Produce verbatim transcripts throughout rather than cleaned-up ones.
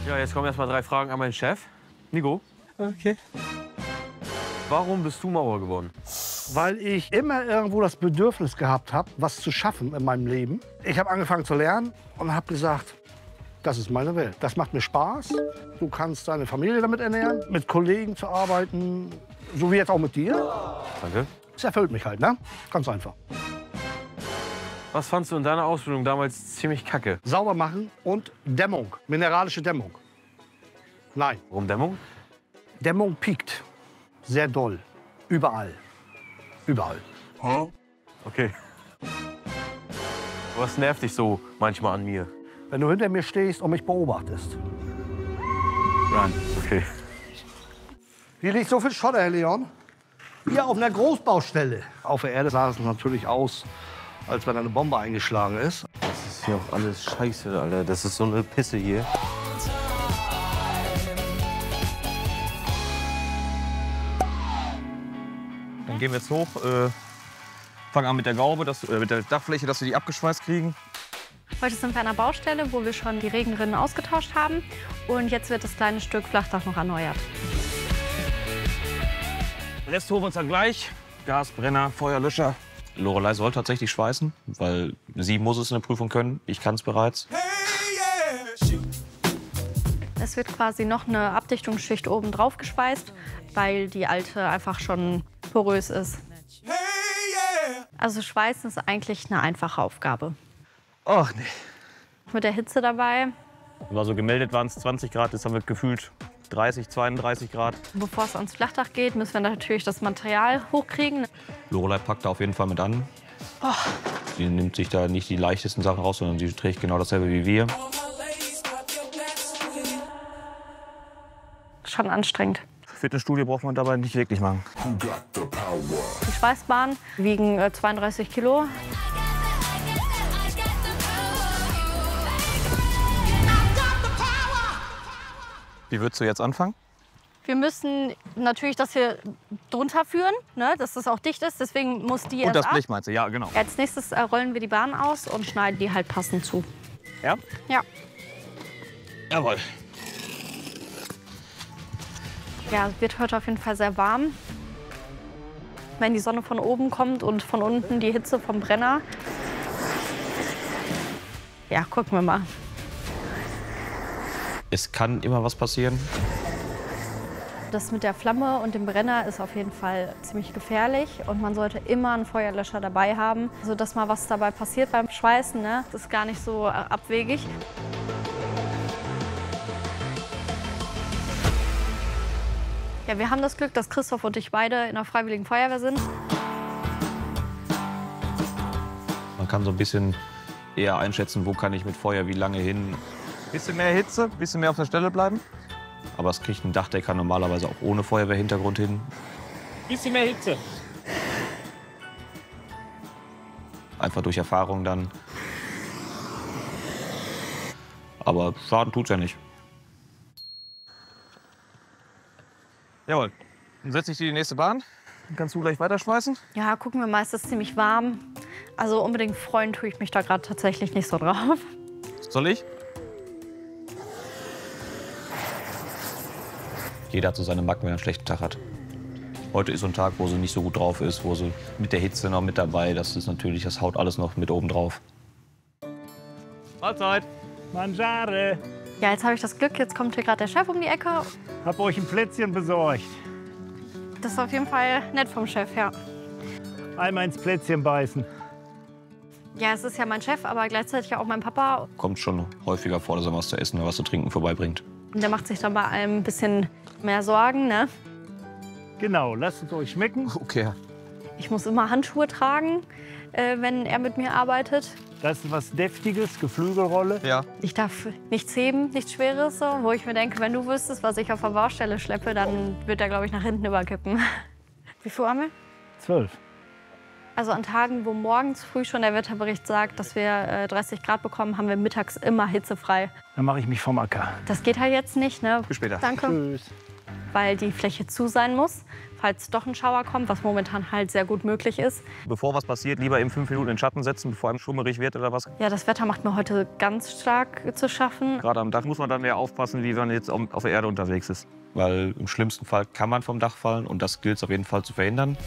Ja, jetzt kommen erst mal drei Fragen an meinen Chef. Nico. Okay. Warum bist du Maurer geworden? Weil ich immer irgendwo das Bedürfnis gehabt habe, was zu schaffen in meinem Leben. Ich habe angefangen zu lernen und habe gesagt, das ist meine Welt. Das macht mir Spaß. Du kannst deine Familie damit ernähren, mit Kollegen zu arbeiten, so wie jetzt auch mit dir. Danke. Das erfüllt mich halt, ne? Ganz einfach. Was fandst du in deiner Ausbildung damals ziemlich kacke? Sauber machen und Dämmung, mineralische Dämmung. Nein. Warum Dämmung? Dämmung piekt. Sehr doll. Überall. Überall. Okay. Was nervt dich so manchmal an mir? Wenn du hinter mir stehst und mich beobachtest. Run. Okay. Hier liegt so viel Schotter, Herr Leon. Hier auf einer Großbaustelle. Auf der Erde sah es natürlich aus, als wenn eine Bombe eingeschlagen ist. Das ist hier auch alles scheiße, Alter. Das ist so eine Pisse hier. Dann gehen wir jetzt hoch, äh, fangen an mit der Gaube, dass, äh, mit der Dachfläche, dass wir die abgeschweißt kriegen. Heute sind wir an einer Baustelle, wo wir schon die Regenrinnen ausgetauscht haben. Und jetzt wird das kleine Stück Flachdach noch erneuert. Den Rest holen wir uns dann gleich. Gas, Brenner, Feuerlöscher. Lorelei soll tatsächlich schweißen, weil sie muss es in der Prüfung können. Ich kann es bereits. Es wird quasi noch eine Abdichtungsschicht oben drauf geschweißt, weil die alte einfach schon porös ist. Also Schweißen ist eigentlich eine einfache Aufgabe. Ach nee. Mit der Hitze dabei. War so gemeldet waren es zwanzig Grad, jetzt haben wir gefühlt dreißig, zweiunddreißig Grad. Bevor es ans Flachdach geht, müssen wir natürlich das Material hochkriegen. Lorelei packt da auf jeden Fall mit an. Oh. Sie nimmt sich da nicht die leichtesten Sachen raus, sondern sie trägt genau dasselbe wie wir. Schon anstrengend. Fitnessstudio braucht man dabei nicht wirklich machen. Die Schweißbahnen wiegen äh, zweiunddreißig Kilo. Wie würdest du jetzt anfangen? Wir müssen natürlich das hier drunter führen, ne, dass das auch dicht ist. Deswegen muss die Und erst das ab. Blech meinst du? Ja, genau. Als nächstes äh, rollen wir die Bahn aus und schneiden die halt passend zu. Ja? Ja. Jawohl. Ja, es wird heute auf jeden Fall sehr warm. Wenn die Sonne von oben kommt und von unten die Hitze vom Brenner. Ja, gucken wir mal. Es kann immer was passieren. Das mit der Flamme und dem Brenner ist auf jeden Fall ziemlich gefährlich. Und man sollte immer einen Feuerlöscher dabei haben, sodass mal was dabei passiert beim Schweißen. Ne? Das ist gar nicht so abwegig. Ja, wir haben das Glück, dass Christoph und ich beide in der Freiwilligen Feuerwehr sind. Man kann so ein bisschen eher einschätzen, wo kann ich mit Feuer wie lange hin. Bisschen mehr Hitze, bisschen mehr auf der Stelle bleiben. Aber das kriegt ein Dachdecker normalerweise auch ohne Feuerwehrhintergrund hin. Bisschen mehr Hitze. Einfach durch Erfahrung dann. Aber Schaden tut's ja nicht. Jawohl. Dann setze ich die in die nächste Bahn. Dann kannst du gleich weiterschweißen. Ja, gucken wir mal, es ist ziemlich warm. Also unbedingt freuen tue ich mich da gerade tatsächlich nicht so drauf. Soll ich? Jeder hat so seine Macken, wenn er einen schlechten Tag hat. Heute ist so ein Tag, wo sie nicht so gut drauf ist, wo sie mit der Hitze noch mit dabei. Das ist natürlich, das haut alles noch mit oben drauf. Mahlzeit. Mangiare. Ja, jetzt habe ich das Glück, jetzt kommt hier gerade der Chef um die Ecke. Hab euch ein Plätzchen besorgt. Das ist auf jeden Fall nett vom Chef, ja. Einmal ins Plätzchen beißen. Ja, es ist ja mein Chef, aber gleichzeitig auch mein Papa. Kommt schon häufiger vor, dass er was zu essen oder was zu trinken vorbeibringt. Und der macht sich dann bei allem ein bisschen mehr Sorgen, ne? Genau, lasst es euch schmecken. Okay. Ich muss immer Handschuhe tragen, äh, wenn er mit mir arbeitet. Das ist was Deftiges, Geflügelrolle. Ja. Ich darf nichts heben, nichts Schweres, so, wo ich mir denke, wenn du wüsstest, was ich auf der Baustelle schleppe, dann wird er, glaube ich, nach hinten überkippen. Wie viel haben wir? Zwölf. Also an Tagen, wo morgens früh schon der Wetterbericht sagt, dass wir äh, dreißig Grad bekommen, haben wir mittags immer hitzefrei. Dann mache ich mich vom Acker. Das geht halt jetzt nicht, ne? Bis später. Danke. Tschüss. weil die Fläche zu sein muss, falls doch ein Schauer kommt, was momentan halt sehr gut möglich ist. Bevor was passiert, lieber eben fünf Minuten in den Schatten setzen, bevor einem schummerig wird oder was. Ja, das Wetter macht mir heute ganz stark zu schaffen. Gerade am Dach muss man dann ja aufpassen, wie man jetzt auf der Erde unterwegs ist. Weil im schlimmsten Fall kann man vom Dach fallen und das gilt es auf jeden Fall zu verhindern.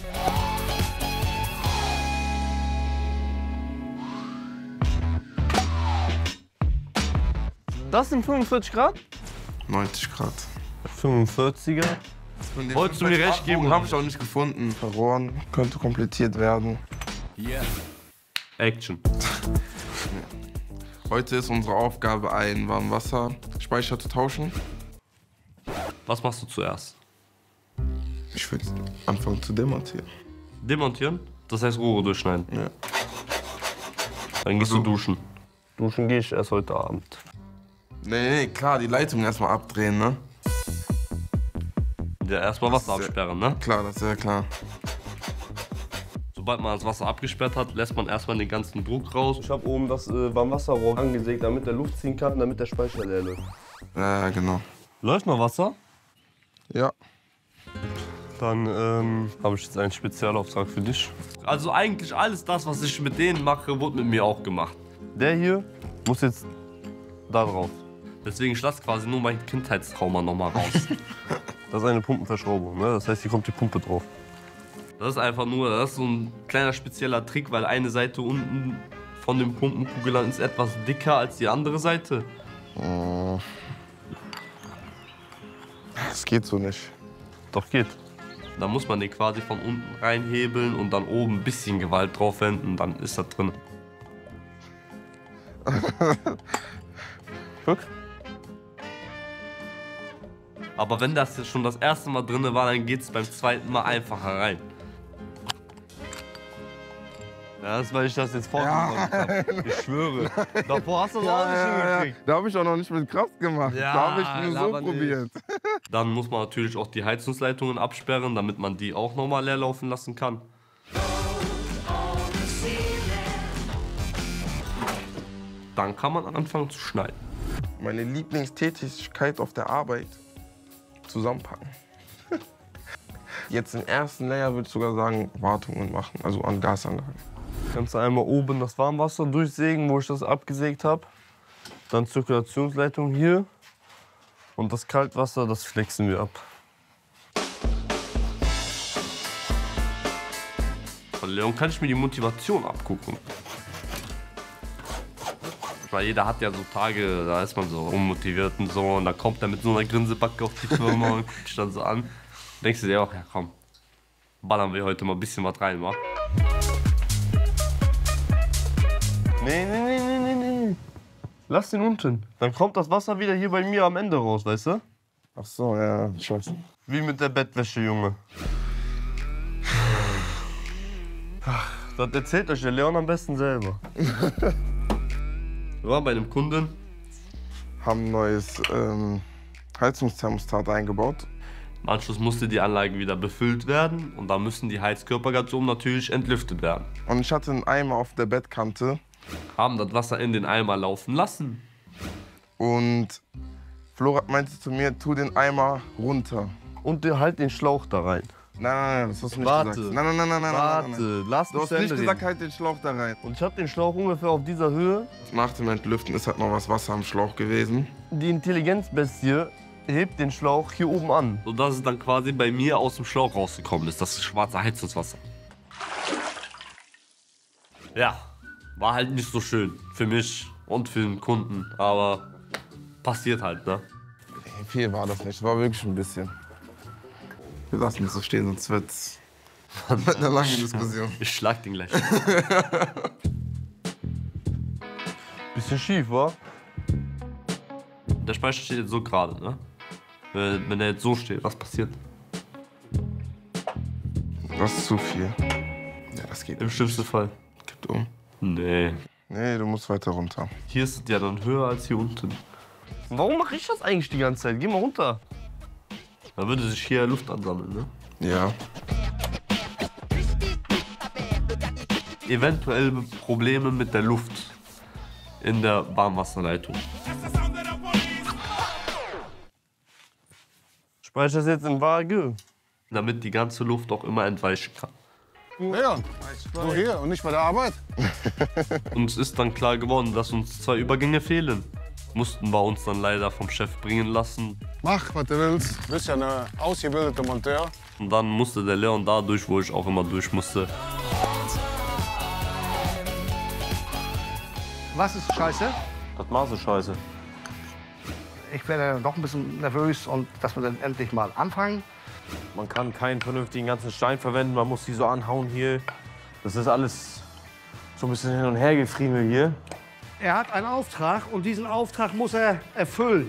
Das sind fünfundvierzig Grad? neunzig Grad. fünfundvierziger. Wolltest du mir recht geben? Habe ich auch nicht gefunden. Verloren, könnte komplettiert werden. Yeah. Action. Heute ist unsere Aufgabe, einen Warmwasserspeicher zu tauschen. Was machst du zuerst? Ich würde anfangen zu demontieren. Demontieren? Das heißt Rohre durchschneiden? Ja. Dann gehst Also, du duschen. Duschen gehe ich erst heute Abend. Nee, nee, klar, die Leitung erstmal abdrehen, ne? Ja, erstmal Wasser Das ist ja- absperren, ne? Klar, das ist ja klar. Sobald man das Wasser abgesperrt hat, lässt man erstmal den ganzen Druck raus. Ich habe oben das äh, Warmwasserrohr angesägt, damit der Luft ziehen kann, damit der Speicher leer läuft. Ja, genau. Läuft noch Wasser? Ja. Dann ähm, habe ich jetzt einen Spezialauftrag für dich. Also eigentlich alles das, was ich mit denen mache, wurde mit mir auch gemacht. Der hier muss jetzt da drauf. Deswegen ich lasse quasi nur mein Kindheitstrauma noch mal raus. Das ist eine Pumpenverschraubung, ne? Das heißt, hier kommt die Pumpe drauf. Das ist einfach nur, das ist so ein kleiner spezieller Trick, weil eine Seite unten von dem Pumpenkugelladen ist etwas dicker als die andere Seite. Das geht so nicht. Doch geht. Da muss man den quasi von unten reinhebeln und dann oben ein bisschen Gewalt drauf wenden, dann ist das drin. Guck. Aber wenn das jetzt schon das erste Mal drin war, dann geht es beim zweiten Mal einfacher rein. Ja, das ist, weil ich das jetzt vorgemacht habe. Ich schwöre. Davor hast du das auch nicht hingekriegt. Da habe ich auch noch nicht mit Kraft gemacht. Ja, da habe ich nur so laber nicht. probiert. Dann muss man natürlich auch die Heizungsleitungen absperren, damit man die auch nochmal leer laufen lassen kann. Dann kann man anfangen zu schneiden. Meine Lieblingstätigkeit auf der Arbeit, zusammenpacken. Jetzt im ersten Layer würde ich sogar sagen, Wartungen machen, also an Gasanlagen. Kannst du einmal oben das Warmwasser durchsägen, wo ich das abgesägt habe. Dann Zirkulationsleitung hier. Und das Kaltwasser, das flexen wir ab. Von Leon kann ich mir die Motivation abgucken. Weil jeder hat ja so Tage, da ist man so unmotiviert und so. Und dann kommt er mit so einer Grinsebacke auf die Firma und guckt dich dann so an. Denkst du dir auch, ja komm, ballern wir heute mal ein bisschen was rein, wa? Nee, nee, nee, nee, nee, nee. Lass den unten. Dann kommt das Wasser wieder hier bei mir am Ende raus, weißt du? Ach so, ja, ich weiß. Wie mit der Bettwäsche, Junge. Ach, das erzählt euch der Leon am besten selber. Wir waren bei einem Kunden. Haben ein neues ähm, Heizungsthermostat eingebaut. Im Anschluss musste die Anlage wieder befüllt werden und dann müssen die Heizkörper ganz oben natürlich entlüftet werden. Und ich hatte einen Eimer auf der Bettkante Haben das Wasser in den Eimer laufen lassen. und Flora meinte zu mir, tu den Eimer runter. Und der halt den Schlauch da rein. Nein, nein, nein, das hast du nicht Warte. gesagt. Nein, nein, nein, nein, nein, nein, nein. Warte, lass Du mich hast zu nicht Ende gesagt, reden. halt den Schlauch da rein. Und ich habe den Schlauch ungefähr auf dieser Höhe. Nach dem Entlüften ist halt noch was Wasser am Schlauch gewesen. Die Intelligenzbestie hebt den Schlauch hier oben an. Sodass es dann quasi bei mir aus dem Schlauch rausgekommen ist, das schwarze Heizungswasser. Ja, war halt nicht so schön für mich und für den Kunden, aber passiert halt, ne? Viel war das nicht, war wirklich ein bisschen. Wir lassen es so stehen, sonst wird's eine lange Diskussion. Ich schlag den gleich. Bisschen schief, wa? Der Speicher steht jetzt so gerade, ne? Wenn wenn er jetzt so steht, was passiert? Das ist zu viel. Ja, das geht Im nicht. schlimmsten Fall. Kippt um. Nee. Nee, du musst weiter runter. Hier ist es ja dann höher als hier unten. Warum mache ich das eigentlich die ganze Zeit? Geh mal runter. Da würde sich hier Luft ansammeln, ne? Ja. Eventuell Probleme mit der Luft in der Warmwasserleitung. Weil ich das jetzt in Waage. Damit die ganze Luft auch immer entweichen kann. Ja, so hier und nicht bei der Arbeit. Uns ist dann klar geworden, dass uns zwei Übergänge fehlen. Mussten wir uns dann leider vom Chef bringen lassen. Mach, was du willst. Du bist ja ein ausgebildeter Monteur. Und dann musste der Leon da durch, wo ich auch immer durch musste. Was ist scheiße? Das Maß ist scheiße. Ich werde doch ein bisschen nervös und dass wir dann endlich mal anfangen. Man kann keinen vernünftigen ganzen Stein verwenden, man muss die so anhauen hier. Das ist alles so ein bisschen hin und her gefriemelt hier. Er hat einen Auftrag und diesen Auftrag muss er erfüllen.